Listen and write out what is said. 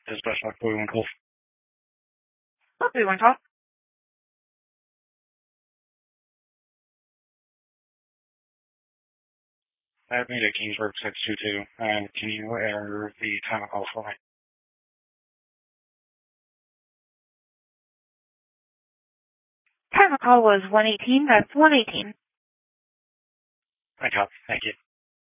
Dispatch 41 call. What do you want to talk? I made a Kingsburg 622. Can you enter the time of call for me? Time of call was 118. That's 118. I copy. Thank you.